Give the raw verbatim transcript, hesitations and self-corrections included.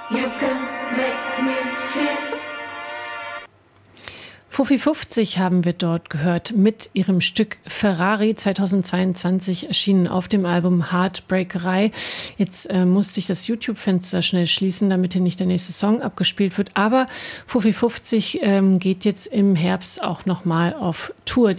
You can make me feel. Fuffi fünfzig haben wir dort gehört mit ihrem Stück Ferrari, zweitausendzweiundzwanzig erschienen auf dem Album Heartbreakerei. Jetzt äh, musste ich das YouTube-Fenster schnell schließen, damit hier nicht der nächste Song abgespielt wird. Aber Fuffi fünfzig ähm, geht jetzt im Herbst auch nochmal auf Tour.